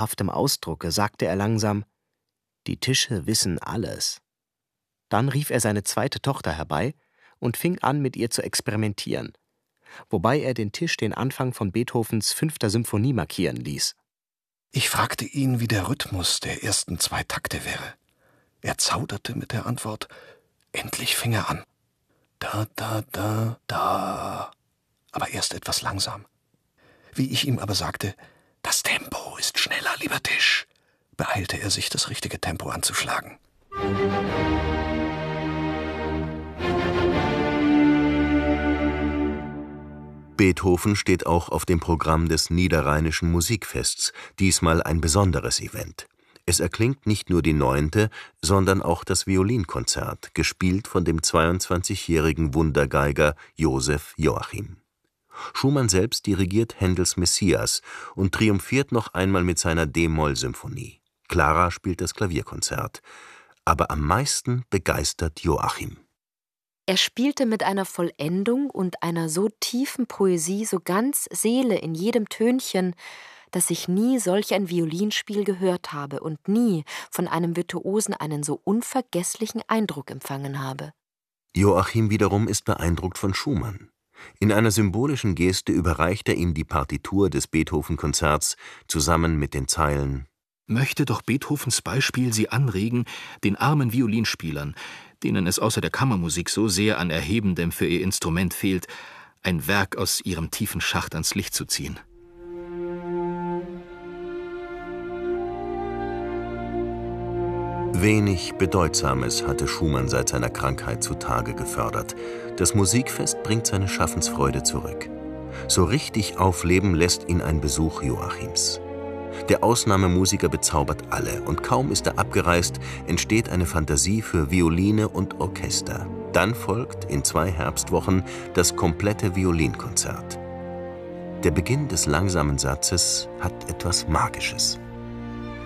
zauberhaftem Ausdrucke sagte er langsam: »Die Tische wissen alles.« Dann rief er seine zweite Tochter herbei und fing an, mit ihr zu experimentieren, wobei er den Tisch den Anfang von Beethovens 5. Symphonie markieren ließ. Ich fragte ihn, wie der Rhythmus der ersten 2 Takte wäre. Er zauderte mit der Antwort. Endlich fing er an. Da, da, da, da. Aber erst etwas langsam. Wie ich ihm aber sagte, das Tempo ist schneller, lieber Tisch, beeilte er sich, das richtige Tempo anzuschlagen. Beethoven steht auch auf dem Programm des Niederrheinischen Musikfests, diesmal ein besonderes Event. Es erklingt nicht nur die 9., sondern auch das Violinkonzert, gespielt von dem 22-jährigen Wundergeiger Joseph Joachim. Schumann selbst dirigiert Händels Messias und triumphiert noch einmal mit seiner d-Moll-Symphonie. Clara spielt das Klavierkonzert. Aber am meisten begeistert Joachim. Er spielte mit einer Vollendung und einer so tiefen Poesie, so ganz Seele in jedem Tönchen, dass ich nie solch ein Violinspiel gehört habe und nie von einem Virtuosen einen so unvergesslichen Eindruck empfangen habe. Joachim wiederum ist beeindruckt von Schumann. In einer symbolischen Geste überreicht er ihm die Partitur des Beethoven-Konzerts zusammen mit den Zeilen: Möchte doch Beethovens Beispiel Sie anregen, den armen Violinspielern, denen es außer der Kammermusik so sehr an Erhebendem für ihr Instrument fehlt, ein Werk aus ihrem tiefen Schacht ans Licht zu ziehen. Wenig Bedeutsames hatte Schumann seit seiner Krankheit zutage gefördert. Das Musikfest bringt seine Schaffensfreude zurück. So richtig aufleben lässt ihn ein Besuch Joachims. Der Ausnahmemusiker bezaubert alle, und kaum ist er abgereist, entsteht eine Fantasie für Violine und Orchester. Dann folgt in 2 Herbstwochen das komplette Violinkonzert. Der Beginn des langsamen Satzes hat etwas Magisches.